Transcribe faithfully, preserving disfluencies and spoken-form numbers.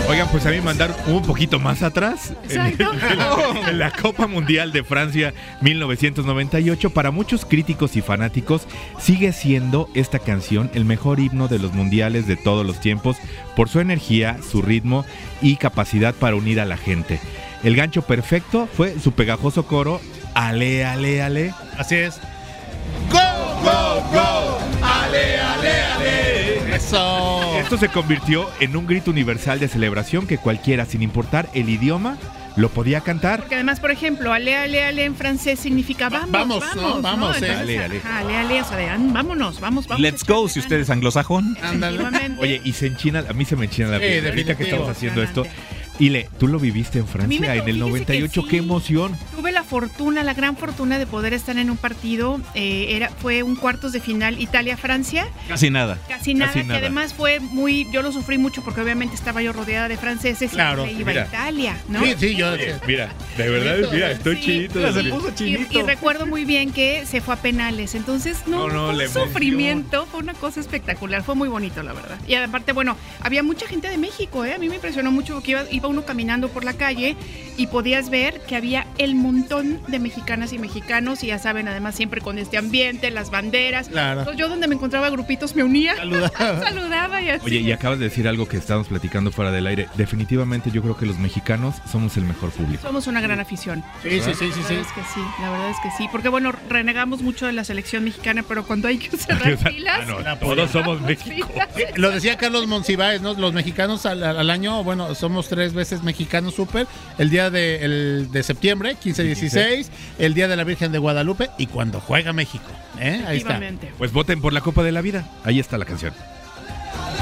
Oigan, pues a mí me mandaron un poquito más atrás. Exacto. En, en, en la Copa Mundial de Francia mil novecientos noventa y ocho, para muchos críticos y fanáticos, sigue siendo esta canción el mejor himno de los mundiales de todos los tiempos por su energía, su ritmo y capacidad para unir a la gente. El gancho perfecto fue su pegajoso coro, ale, ale, ale. Así es. ¡Go, go, go! ¡Ale, ale, ale! Eso. Esto se convirtió en un grito universal de celebración que cualquiera, sin importar el idioma, lo podía cantar. Porque además, por ejemplo, ale, ale, ale en francés significa vamos, Vamos, vamos, ¿no? Vamos, ¿no? eh. Entonces, Ale, ale. ajá, ale, ale, o sea, de, ah, vámonos, vamos, vamos. Let's go, si usted es anglosajón. Ándale. Efectivamente. Oye, y se enchina, a mí se me enchina la Sí, piel. Ahorita que definitivo. estamos haciendo esto. Impresionante. Ile, tú lo viviste en A mí me Francia en el tocó, noventa y ocho, fíjese que qué sí. emoción. Tuve la fortuna, la gran fortuna de poder estar en un partido, eh, era fue un cuartos de final Italia-Francia, Casi nada. casi nada, Casi que nada. además fue muy, yo lo sufrí mucho porque obviamente estaba yo rodeada de franceses Claro, y me iba mira. a Italia, ¿no? Sí, sí, yo. Oye, mira, de verdad, mira, estoy Sí, chidito. y- de- se puso y- chinito. Y, recuerdo muy bien que se fue a penales, entonces no, No, no, fue un la emoción. sufrimiento, fue una cosa espectacular, fue muy bonito la verdad. Y aparte, bueno, había mucha gente de México, ¿eh? A mí me impresionó mucho porque iba, iba uno caminando por la calle y podías ver que había el montón de mexicanas y mexicanos y ya saben, además siempre con este ambiente, las banderas. Claro. Entonces yo donde me encontraba grupitos me unía, Saludaba. saludaba y así. Oye, y acabas de decir algo que estábamos platicando fuera del aire. Definitivamente yo creo que los mexicanos somos el mejor público. Somos una gran afición. Sí, sí, sí, sí, La sí. verdad es que sí, la verdad es que sí. Porque bueno, renegamos mucho de la selección mexicana, pero cuando hay que cerrar filas. Ah, no, todos somos México. filas. Lo decía Carlos Monsiváis, ¿no? Los mexicanos al, al año, bueno, somos tres veces mexicanos súper. El día de, el de septiembre, quince dieciséis, el día de la Virgen de Guadalupe y cuando juega México. ¿eh? Ahí está. Efectivamente. Pues voten por la Copa de la Vida. Ahí está la canción.